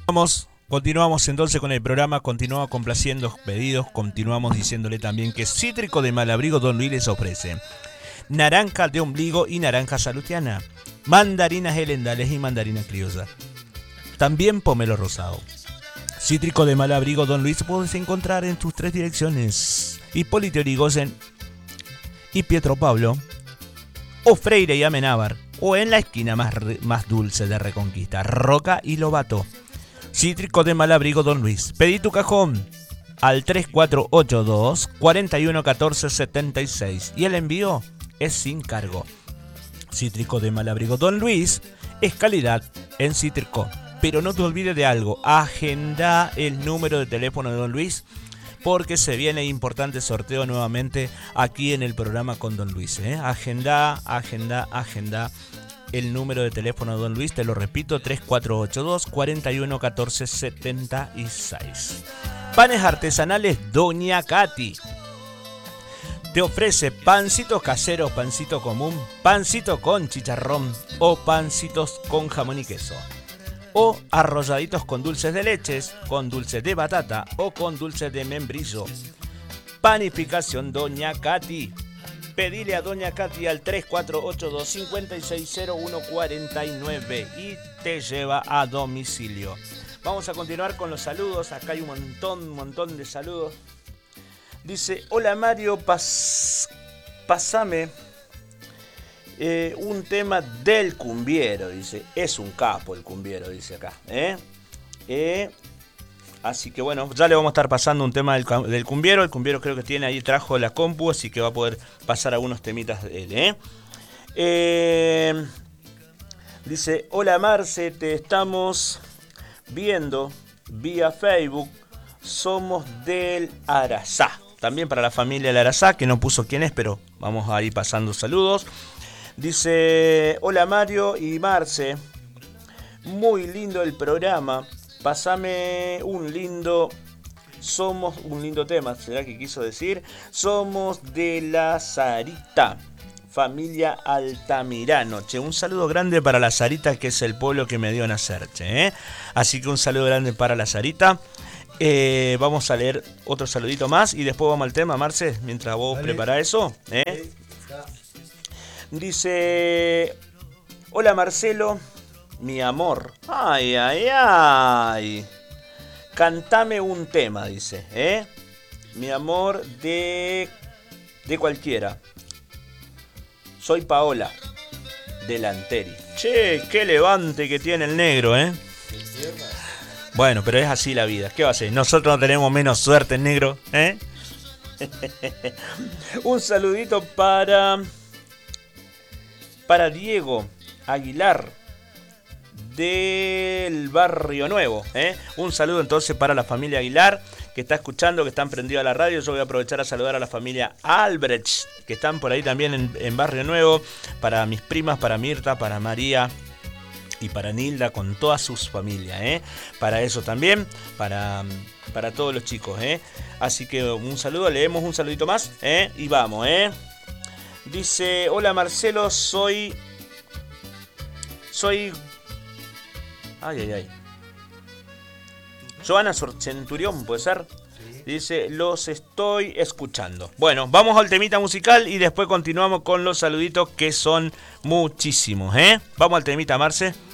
Continuamos entonces con el programa, continúa complaciendo pedidos, continuamos diciéndole también que Cítrico de Malabrigo Don Luis les ofrece naranja de ombligo y naranja salutiana, mandarinas helendales y mandarina criolla, también pomelo rosado. Cítrico de Malabrigo Don Luis puedes encontrar en sus 3 direcciones: Hipólito Yrigoyen y Pietro Pablo, o Freire y Amenábar, o en la esquina más dulce de Reconquista, Roca y Lobato. Cítrico de Malabrigo Don Luis. Pedí tu cajón al 3482 4114 76 y el envío es sin cargo. Cítrico de Malabrigo Don Luis es calidad en cítrico. Pero no te olvides de algo, agenda el número de teléfono de Don Luis, porque se viene importante sorteo nuevamente aquí en el programa con Don Luis. Agenda el número de teléfono de Don Luis, te lo repito, 3482 4114 76. Panes artesanales Doña Katy te ofrece pancitos caseros, pancito común, pancito con chicharrón o pancitos con jamón y queso, o arrolladitos con dulces de leches, con dulce de batata o con dulce de membrillo. Panificación Doña Katy. Pedile a Doña Katy al 3482 560149 y te lleva a domicilio. Vamos a continuar con los saludos. Acá hay un montón de saludos. Dice: hola Mario, pasame un tema del cumbiero. Dice, es un capo el cumbiero, dice acá. Así que bueno, ya le vamos a estar pasando un tema del cumbiero. El cumbiero creo que tiene ahí, trajo la compu, así que va a poder pasar algunos temitas de él. Dice: hola Marce, te estamos viendo vía Facebook. Somos del Arazá. También para la familia del Arazá, que no puso quién es, pero vamos a ir pasando saludos. Dice: hola Mario y Marce, muy lindo el programa. Pásame un lindo tema, ¿será que quiso decir? Somos de la Sarita, familia Altamirano. Che, un saludo grande para la Sarita, que es el pueblo que me dio nacer, che. Así que un saludo grande para la Sarita. Vamos a leer otro saludito más y después vamos al tema, Marce, mientras vos preparás eso. Dice: hola Marcelo, mi amor. Ay. Cantame un tema, dice, mi amor de cualquiera. Soy Paola, delanteri. Che, qué levante que tiene el negro, Bueno, pero es así la vida. ¿Qué va a ser? Nosotros no tenemos menos suerte, negro, Un saludito para Diego Aguilar, del Barrio Nuevo. Un saludo entonces para la familia Aguilar, que está escuchando, que están prendidos a la radio. Yo voy a aprovechar a saludar a la familia Albrecht, que están por ahí también en Barrio Nuevo, para mis primas, para Mirta, para María y para Nilda, con todas sus familias, para eso también, para todos los chicos, así que un saludo, leemos un saludito más, y vamos, dice: hola Marcelo, soy Joana Centurión, ¿puede ser? Dice: los estoy escuchando. Bueno, vamos al temita musical y después continuamos con los saluditos, que son muchísimos, Vamos al temita, Marce.